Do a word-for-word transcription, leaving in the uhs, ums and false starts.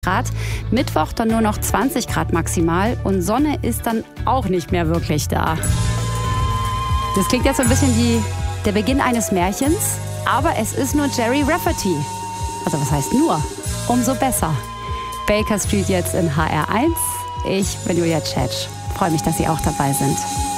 Grad. Mittwoch dann nur noch zwanzig Grad maximal und Sonne ist dann auch nicht mehr wirklich da. Das klingt jetzt so ein bisschen wie der Beginn eines Märchens, aber es ist nur Gerry Rafferty. Also was heißt nur? Umso besser. Baker Street jetzt in H R eins. Ich bin Julia Tschetsch. Freue mich, dass Sie auch dabei sind.